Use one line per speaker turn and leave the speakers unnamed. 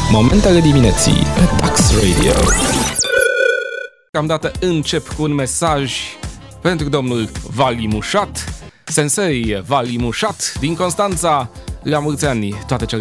Momentele dimineții pe Tax Radio. Deocamdată încep cu un mesaj pentru domnul Vali Mușat. Sensei Vali Mușat din Constanța. La mulți ani, toate cele